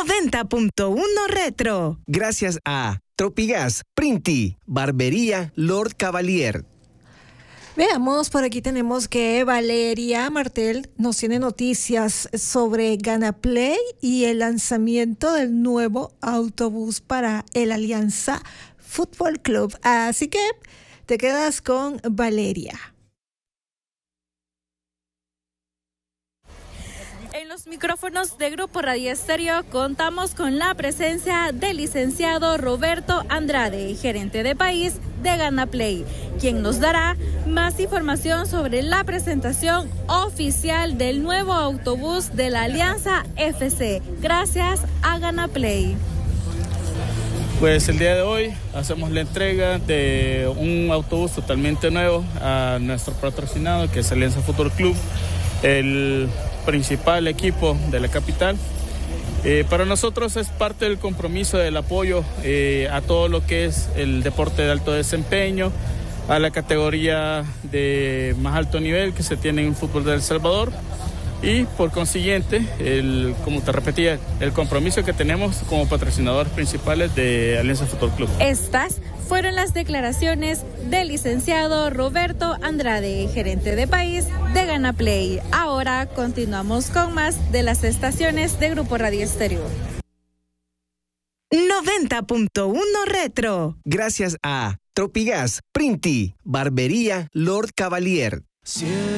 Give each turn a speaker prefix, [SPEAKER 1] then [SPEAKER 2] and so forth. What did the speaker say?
[SPEAKER 1] 90.1 Retro.
[SPEAKER 2] Gracias a Tropigas, Printi, Barbería Lord Cavalier.
[SPEAKER 3] Veamos, por aquí tenemos que Valeria Martel nos tiene noticias sobre Ganaplay y el lanzamiento del nuevo autobús para el Alianza Fútbol Club. Así que te quedas con Valeria.
[SPEAKER 4] En los micrófonos de Grupo Radio Estéreo contamos con la presencia del licenciado Roberto Andrade, gerente de país de Ganaplay, quien nos dará más información sobre la presentación oficial del nuevo autobús de la Alianza FC, gracias a Ganaplay.
[SPEAKER 5] Pues el día de hoy hacemos la entrega de un autobús totalmente nuevo a nuestro patrocinado, que es Alianza Fútbol Club, el principal equipo de la capital. Para nosotros es parte del compromiso del apoyo a todo lo que es el deporte de alto desempeño, a la categoría de más alto nivel que se tiene en el fútbol de El Salvador y por consiguiente, como te repetía, el compromiso que tenemos como patrocinadores principales de Alianza Fútbol Club.
[SPEAKER 4] Estas fueron las declaraciones del licenciado Roberto Andrade, gerente de país de Ganaplay. Ahora continuamos con más de las estaciones de Grupo Radio Estéreo.
[SPEAKER 1] 90.1 Retro.
[SPEAKER 2] Gracias a Tropigas, Printi, Barbería Lord Cavalier.